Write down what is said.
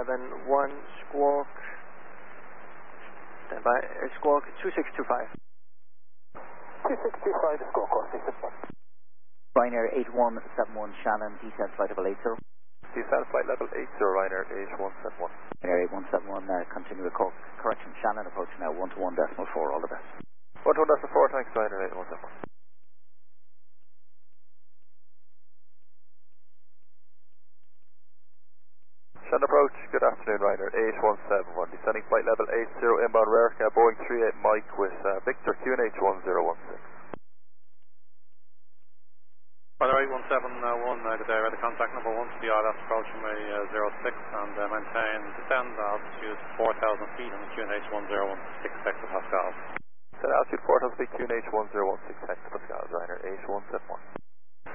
171 Squawk. Stand by. Squawk 2625. 2625 Squawk, course 661. Ryanair 8171 Shannon, descent flight level 80. Descent flight level 80, Ryanair 8171. Ryanair 8171, continue with correction Shannon, approaching now 121.4, all the best. 121.4, thanks, Ryanair 8171. Shannon approach, good afternoon, Ryanair 8171. Descending flight level 80, inbound Rarica, Boeing 38 Mike with Victor QNH 1016. Ryanair 8171, good day, ready contact number 1 to the ILS approach runway 06 and maintain descend altitude 4,000 feet on the QNH 1016 hectopascals. Altitude 4,000 feet, QNH 1016 hectopascals, Ryanair 8171.